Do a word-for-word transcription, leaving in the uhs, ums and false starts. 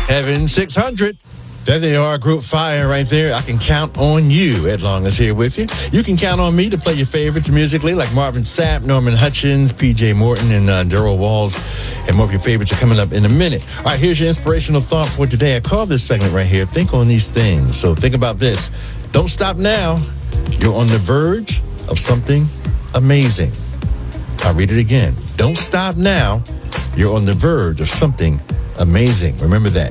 Heaven six hundred. There they are, Group Fire right there. I can count on you. Ed Long is here with you. You can count on me to play your favorites musically, like Marvin Sapp, Norman Hutchins, P J Morton, and uh, Daryl Walls. And more of your favorites are coming up in a minute. All right, here's your inspirational thought for today. I call this segment right here, Think on These Things. So think about this. Don't stop now. You're on the verge of something amazing. I'll read it again. Don't stop now. You're on the verge of something amazing. Remember that.